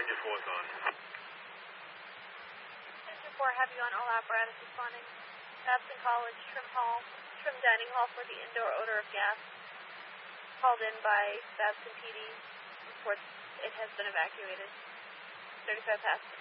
Engine 4 is on. Engine 4, have you on all apparatus responding. Babson College, Trim Dining Hall for the indoor odor of gas. Called in by Babson PD. Reports it has been evacuated. 35 past.